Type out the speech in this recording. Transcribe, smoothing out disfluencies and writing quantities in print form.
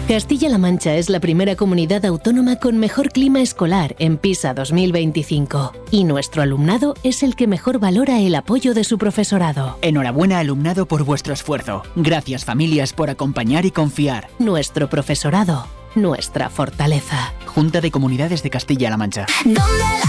Castilla-La Mancha es la primera comunidad autónoma con mejor clima escolar en PISA 2025 y nuestro alumnado es el que mejor valora el apoyo de su profesorado. Enhorabuena, alumnado, por vuestro esfuerzo. Gracias, familias, por acompañar y confiar. Nuestro profesorado, nuestra fortaleza. Junta de Comunidades de Castilla-La Mancha. ¿Dónde la